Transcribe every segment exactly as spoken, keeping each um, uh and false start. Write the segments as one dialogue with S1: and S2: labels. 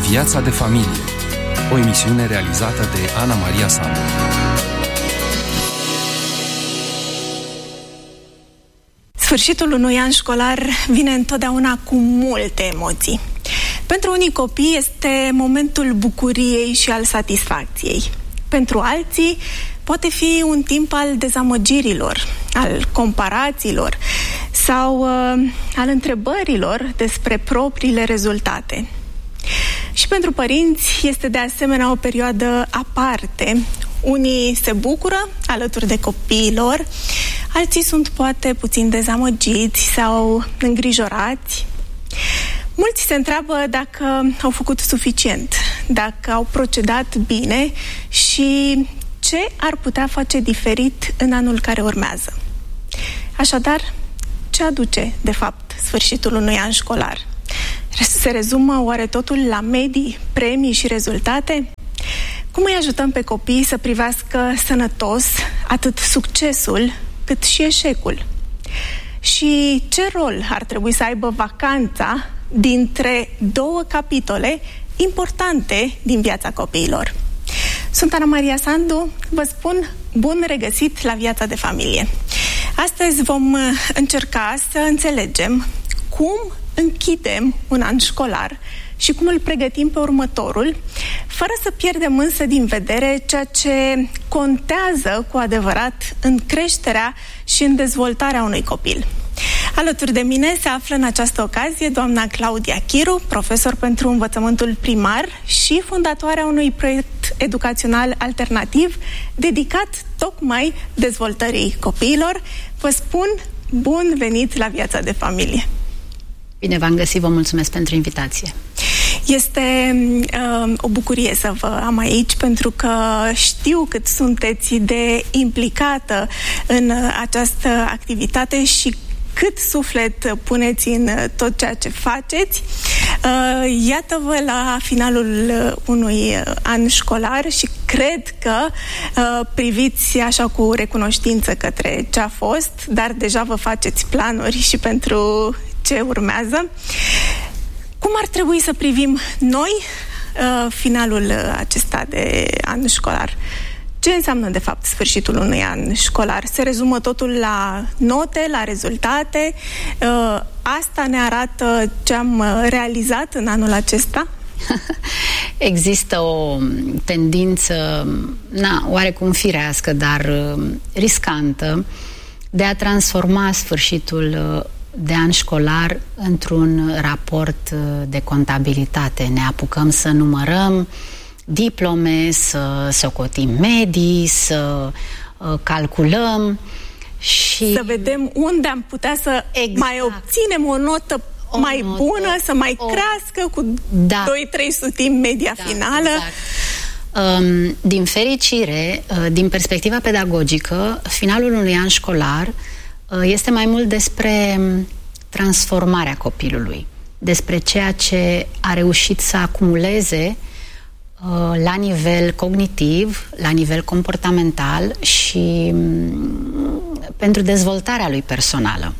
S1: Viața de familie, o emisiune realizată de Ana Maria Sandu.
S2: Sfârșitul unui an școlar vine întotdeauna cu multe emoții. Pentru unii copii este momentul bucuriei și al satisfacției. Pentru alții poate fi un timp al dezamăgirilor, al comparațiilor sau uh, al întrebărilor despre propriile rezultate. Și pentru părinți este de asemenea o perioadă aparte. Unii se bucură alături de copiilor, alții sunt poate puțin dezamăgiți sau îngrijorați. Mulți se întreabă dacă au făcut suficient, dacă au procedat bine și ce ar putea face diferit în anul care urmează. Așadar, ce aduce, de fapt, sfârșitul unui an școlar? Se rezumă oare totul la medii, premii și rezultate? Cum îi ajutăm pe copii să privească sănătos atât succesul cât și eșecul? Și ce rol ar trebui să aibă vacanța dintre două capitole importante din viața copiilor? Sunt Ana Maria Sandu, vă spun bun regăsit la Viața de Familie. Astăzi vom încerca să înțelegem cum închidem un an școlar și cum îl pregătim pe următorul, fără să pierdem însă din vedere ceea ce contează cu adevărat în creșterea și în dezvoltarea unui copil. Alături de mine se află în această ocazie doamna Claudia Chiru, profesor pentru învățământul primar și fondatoarea unui proiect educațional alternativ dedicat tocmai dezvoltării copiilor. Vă spun bun venit la Viața de Familie!
S3: Bine v-am găsit, vă mulțumesc pentru invitație.
S2: Este uh, o bucurie să vă am aici, pentru că știu cât sunteți de implicată în această activitate și cât suflet puneți în tot ceea ce faceți. Uh, iată-vă la finalul unui an școlar și cred că uh, priviți așa cu recunoștință către ce a fost, dar deja vă faceți planuri și pentru ce urmează. Cum ar trebui să privim noi uh, finalul acesta de an școlar? Ce înseamnă, de fapt, sfârșitul unui an școlar? Se rezumă totul la note, la rezultate? Uh, asta ne arată ce am realizat în anul acesta?
S3: Există o tendință, na, oarecum firească, dar uh, riscantă, de a transforma sfârșitul uh, de an școlar într-un raport de contabilitate. Ne apucăm să numărăm diplome, să socotim medii, să uh, calculăm și...
S2: să vedem unde am putea să exact. mai obținem o notă o mai notă, bună, să mai o... crească cu da. doi trei sutimi media da, finală.
S3: Exact. Um, din fericire, uh, din perspectiva pedagogică, finalul unui an școlar este mai mult despre transformarea copilului, despre ceea ce a reușit să acumuleze uh, la nivel cognitiv, la nivel comportamental și um, pentru dezvoltarea lui personală.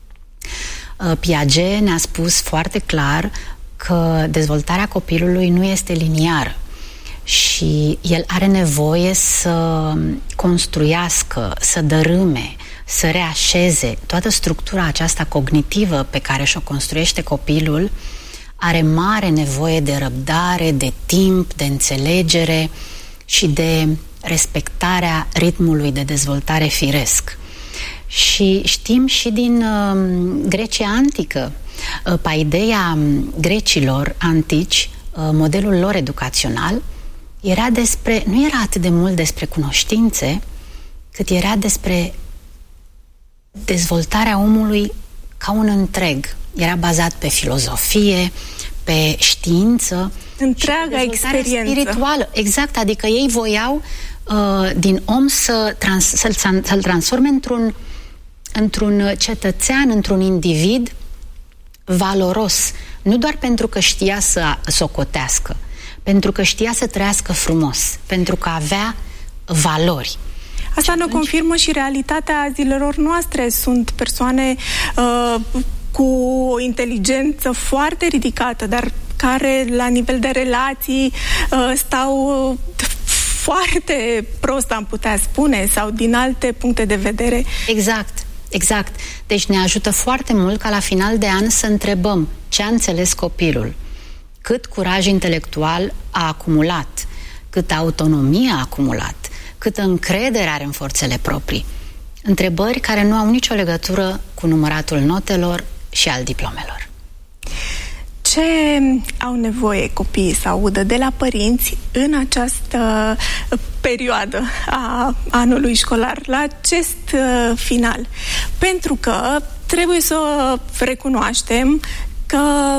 S3: Uh, Piaget ne-a spus foarte clar că dezvoltarea copilului nu este liniară și el are nevoie să construiască, să dărâme, să reașeze toată structura aceasta cognitivă pe care și-o construiește copilul. Are mare nevoie de răbdare, de timp, de înțelegere și de respectarea ritmului de dezvoltare firesc. Și știm și din uh, Grecia antică, uh, paideia grecilor antici, uh, modelul lor educațional era despre, nu era atât de mult despre cunoștințe, cât era despre dezvoltarea omului ca un întreg. Era bazat pe filozofie, pe știință,
S2: întreaga experiență
S3: spirituală. Exact, adică ei voiau uh, din om să trans, să-l, să-l transforme într-un, într-un cetățean, într-un individ valoros. Nu doar pentru că știa să socotească, pentru că știa să trăiască frumos, pentru că avea valori.
S2: Asta ne confirmă și realitatea zilelor noastre. Sunt persoane uh, cu o inteligență foarte ridicată, dar care la nivel de relații stau foarte prost, am putea spune, sau din alte puncte de vedere.
S3: Exact, exact. Deci ne ajută foarte mult ca la final de an să întrebăm ce a înțeles copilul, cât curaj intelectual a acumulat, câtă autonomie a acumulat, câtă încredere are în forțele proprii. Întrebări care nu au nicio legătură cu număratul notelor și al diplomelor.
S2: Ce au nevoie copiii să audă de la părinți în această perioadă a anului școlar, la acest final? Pentru că trebuie să recunoaștem că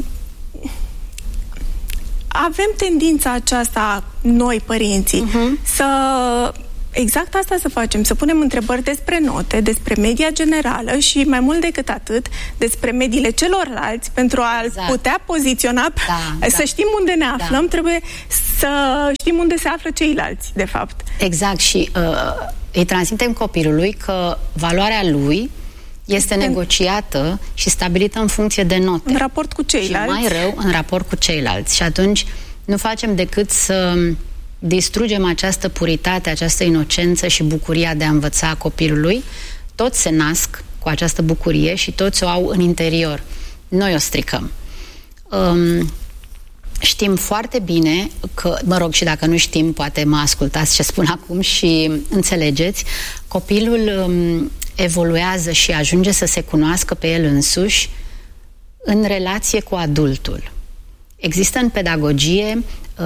S2: avem tendința aceasta, noi părinții, uh-huh. să... Exact asta să facem, să punem întrebări despre note, despre media generală și mai mult decât atât, despre mediile celorlalți, pentru a exact. putea poziționa, da, să da. știm unde ne aflăm, da. trebuie să știm unde se află ceilalți, de fapt.
S3: Exact, și uh, îi transmitem copilului că valoarea lui este negociată și stabilită în funcție de note.
S2: În raport cu ceilalți.
S3: Și mai rău, în raport cu ceilalți. Și atunci nu facem decât să distrugem această puritate, această inocență și bucuria de a învăța a copilului. Toți se nasc cu această bucurie și toți o au în interior. Noi o stricăm. Um, știm foarte bine că, mă rog, și dacă nu știm, poate mă ascultați ce spun acum și înțelegeți, copilul um, evoluează și ajunge să se cunoască pe el însuși în relație cu adultul. Există în pedagogie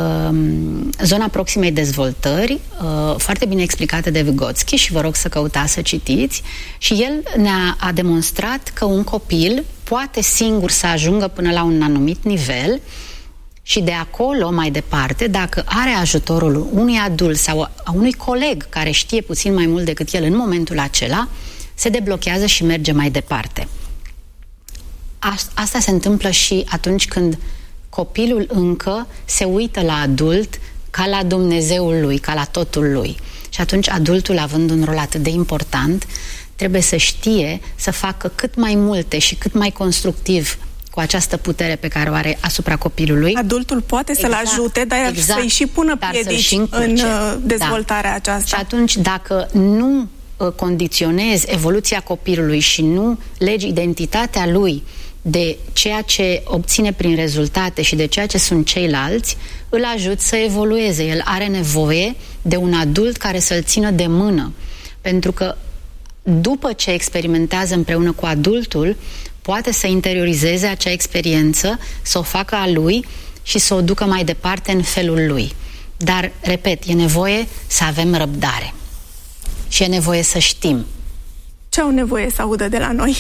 S3: zona proximei dezvoltări, foarte bine explicată de Vygotsky și vă rog să căutați să citiți, și el ne-a a demonstrat că un copil poate singur să ajungă până la un anumit nivel și de acolo mai departe, dacă are ajutorul unui adult sau a unui coleg care știe puțin mai mult decât el în momentul acela, se deblochează și merge mai departe. Asta se întâmplă și atunci când copilul încă se uită la adult ca la Dumnezeul lui, ca la totul lui. Și atunci adultul, având un rol atât de important, trebuie să știe să facă cât mai multe și cât mai constructiv cu această putere pe care o are asupra copilului.
S2: Adultul poate exact, să-l ajute, dar exact, să-i și pună piedici în dezvoltarea da. aceasta.
S3: Și atunci, dacă nu condiționezi evoluția copilului și nu legi identitatea lui de ceea ce obține prin rezultate și de ceea ce sunt ceilalți, îl ajut să evolueze. El are nevoie de un adult care să-l țină de mână. Pentru că după ce experimentează împreună cu adultul, poate să interiorizeze acea experiență, să o facă a lui și să o ducă mai departe în felul lui. Dar, repet, e nevoie să avem răbdare. Și e nevoie să știm.
S2: Ce au nevoie să audă de la noi?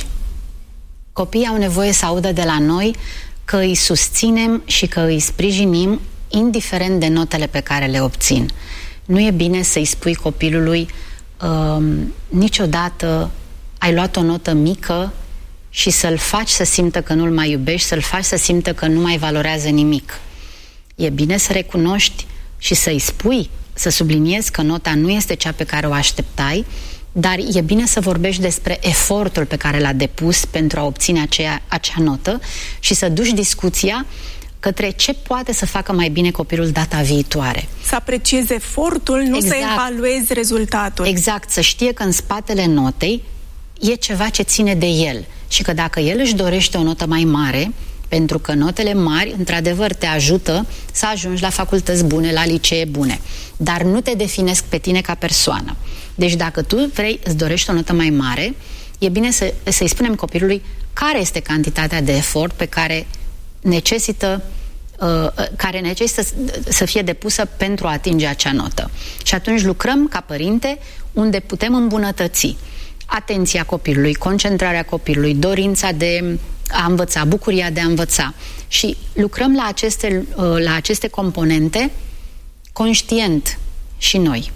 S3: Copiii au nevoie să audă de la noi că îi susținem și că îi sprijinim indiferent de notele pe care le obțin. Nu e bine să-i spui copilului uh, niciodată ai luat o notă mică și să-l faci să simtă că nu-l mai iubești, să-l faci să simtă că nu mai valorează nimic. E bine să recunoști și să-i spui, să subliniezi că nota nu este cea pe care o așteptai, dar e bine să vorbești despre efortul pe care l-a depus pentru a obține aceea, acea notă și să duci discuția către ce poate să facă mai bine copilul data viitoare.
S2: Să apreciezi efortul, nu exact. Să evaluezi rezultatul.
S3: Exact, să știe că în spatele notei e ceva ce ține de el și că dacă el își dorește o notă mai mare, pentru că notele mari, într-adevăr, te ajută să ajungi la facultăți bune, la licee bune, dar nu te definesc pe tine ca persoană. Deci dacă tu vrei, îți dorești o notă mai mare, e bine să, să-i spunem copilului care este cantitatea de efort pe care necesită, uh, care necesită să fie depusă pentru a atinge acea notă. Și atunci lucrăm ca părinte unde putem îmbunătăți atenția copilului, concentrarea copilului, dorința de a învăța, bucuria de a învăța. Și lucrăm la aceste, la aceste componente conștient și noi.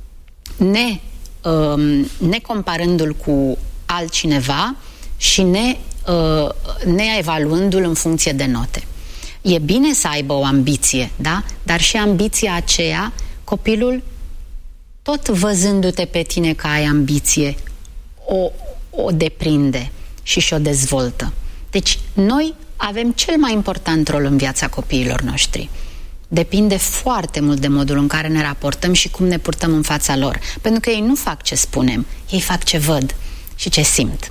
S3: Ne, ne comparându-l cu altcineva și ne, ne evaluându-l în funcție de note. E bine să aibă o ambiție, da? Dar și ambiția aceea, copilul, tot văzându-te pe tine că ai ambiție, o, o deprinde și și-o dezvoltă. Deci, noi avem cel mai important rol în viața copiilor noștri. Depinde foarte mult de modul în care ne raportăm și cum ne purtăm în fața lor. Pentru că ei nu fac ce spunem, ei fac ce văd și ce simt.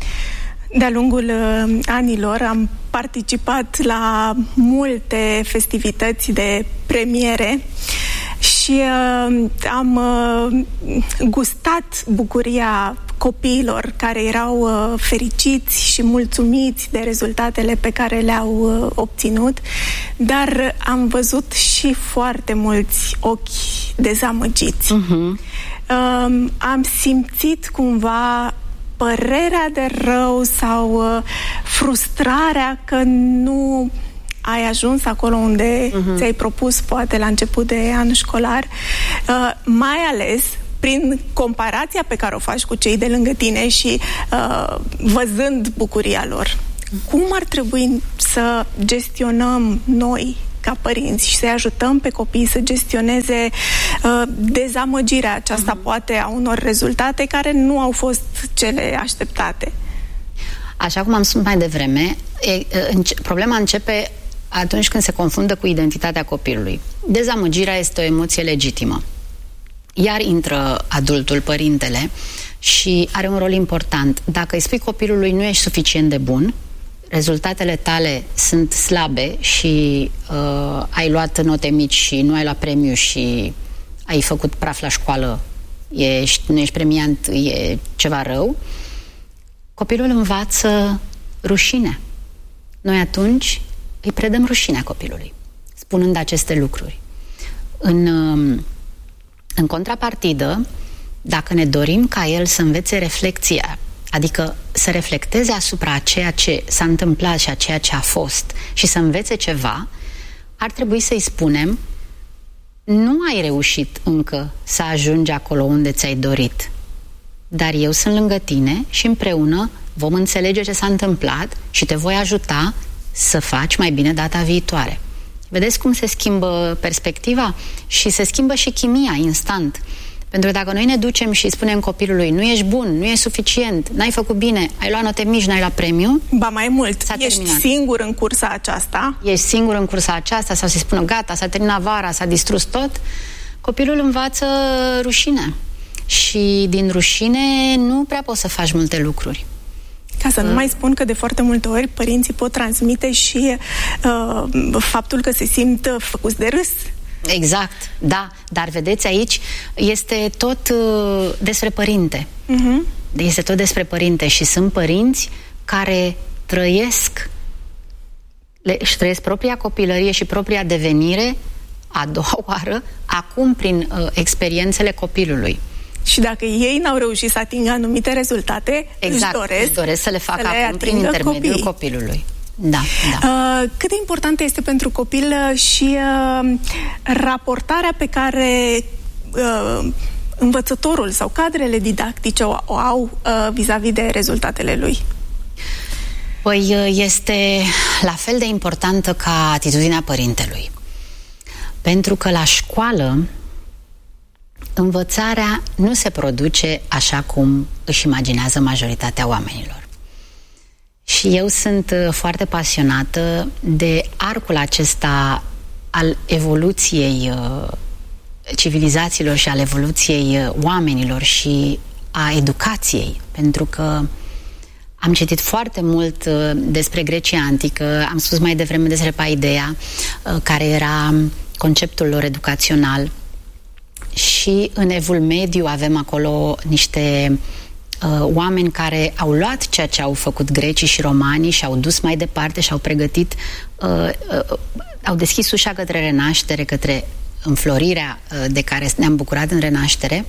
S2: De-a lungul uh, anilor am participat la multe festivități de premiere și uh, am uh, gustat bucuria copiilor care erau uh, fericiți și mulțumiți de rezultatele pe care le-au uh, obținut, dar am văzut și foarte mulți ochi dezamăgiți. Uh-huh. Uh, am simțit cumva părerea de rău sau uh, frustrarea că nu ai ajuns acolo unde uh-huh. ți-ai propus, poate la început de an școlar, uh, mai ales prin comparația pe care o faci cu cei de lângă tine și uh, văzând bucuria lor. Cum ar trebui să gestionăm noi ca părinți și să-i ajutăm pe copii să gestioneze uh, dezamăgirea aceasta, uh-huh. poate a unor rezultate care nu au fost cele așteptate?
S3: Așa cum am spus mai devreme, e, înce- problema începe atunci când se confundă cu identitatea copilului. Dezamăgirea este o emoție legitimă. Iar intră adultul, părintele, și are un rol important. Dacă îi spui copilului nu ești suficient de bun, rezultatele tale sunt slabe și uh, ai luat note mici și nu ai luat premiu și ai făcut praf la școală, ești, nu ești premiant, e ceva rău, copilul învață rușine. Noi atunci îi predăm rușinea copilului, spunând aceste lucruri. În, uh, în contrapartidă, dacă ne dorim ca el să învețe reflexia, adică să reflecteze asupra a ceea ce s-a întâmplat și a ceea ce a fost și să învețe ceva, ar trebui să-i spunem: nu ai reușit încă să ajungi acolo unde ți-ai dorit, dar eu sunt lângă tine și împreună vom înțelege ce s-a întâmplat și te voi ajuta să faci mai bine data viitoare. Vedeți cum se schimbă perspectiva? Și se schimbă și chimia instant. Pentru că dacă noi ne ducem și spunem copilului: nu ești bun, nu ești suficient, n-ai făcut bine, ai luat note mici, n-ai luat premiu,
S2: ba mai mult, ești
S3: terminat.
S2: singur în cursa aceasta,
S3: ești singur în cursa aceasta, sau să-i spună: gata, s-a terminat vara, s-a distrus tot, copilul învață rușine. Și din rușine nu prea poți să faci multe lucruri.
S2: Ca să nu mai spun că de foarte multe ori părinții pot transmite și uh, faptul că se simt făcuți de râs.
S3: Exact, da, dar vedeți, aici este tot uh, despre părinte. Uh-huh. Este tot despre părinte și sunt părinți care trăiesc le, își trăiesc propria copilărie și propria devenire a doua oară, acum prin uh, experiențele copilului.
S2: Și dacă ei n-au reușit să atingă anumite rezultate,
S3: exact,
S2: își doresc,
S3: își doresc să le facă
S2: să le
S3: acum prin intermediul
S2: copiii.
S3: copilului. Da, da.
S2: Uh, cât de importantă este pentru copil și uh, raportarea pe care uh, învățătorul sau cadrele didactice o, o au uh, vis-a-vis de rezultatele lui?
S3: Păi este la fel de importantă ca atitudinea părintelui. Pentru că la școală învățarea nu se produce așa cum își imaginează majoritatea oamenilor. Și eu sunt foarte pasionată de arcul acesta al evoluției civilizațiilor și al evoluției oamenilor și a educației, pentru că am citit foarte mult despre Grecia antică, am spus mai devreme despre Paideia, care era conceptul lor educațional, și în Evul Mediu avem acolo niște uh, oameni care au luat ceea ce au făcut grecii și romanii și au dus mai departe și au pregătit, uh, uh, au deschis ușa către renaștere, către înflorirea uh, de care ne-am bucurat în renaștere.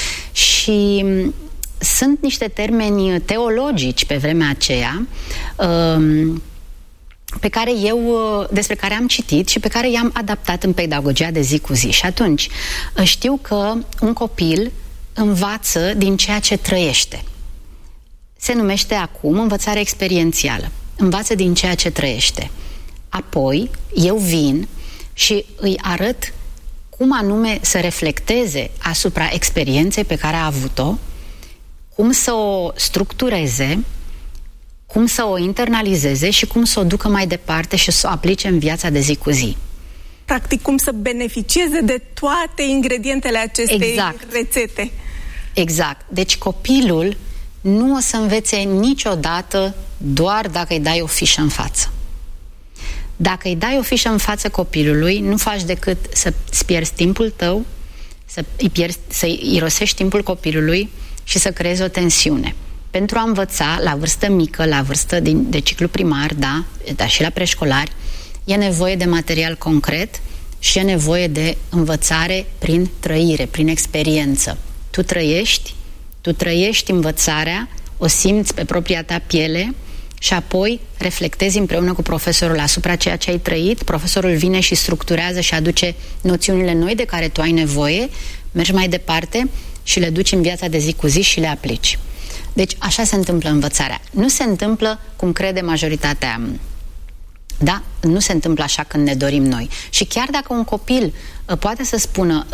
S3: Și um, sunt niște termeni teologici pe vremea aceea um, pe care eu, despre care am citit și pe care i-am adaptat în pedagogia de zi cu zi. Și atunci știu că un copil învață din ceea ce trăiește. Se numește acum învățare experiențială. Învață din ceea ce trăiește. Apoi eu vin și îi arăt cum anume să reflecteze asupra experienței pe care a avut-o, cum să o structureze, cum să o internalizeze și cum să o ducă mai departe și să o aplice în viața de zi cu zi.
S2: Practic, cum să beneficieze de toate ingredientele acestei
S3: exact.
S2: rețete.
S3: Exact. Deci copilul nu o să învețe niciodată doar dacă îi dai o fișă în față. Dacă îi dai o fișă în față copilului, nu faci decât să-ți pierzi timpul tău, să îi pierzi, să irosești timpul copilului și să creezi o tensiune. Pentru a învăța la vârstă mică, la vârstă din, de ciclu primar, da, dar și la preșcolari, e nevoie de material concret și e nevoie de învățare prin trăire, prin experiență. Tu trăiești, tu trăiești învățarea, o simți pe propria ta piele și apoi reflectezi împreună cu profesorul asupra ceea ce ai trăit. Profesorul vine și structurează și aduce noțiunile noi de care tu ai nevoie, mergi mai departe și le duci în viața de zi cu zi și le aplici. Deci așa se întâmplă învățarea. Nu se întâmplă cum crede majoritatea. Da? Nu se întâmplă așa când ne dorim noi. Și chiar dacă un copil poate să spună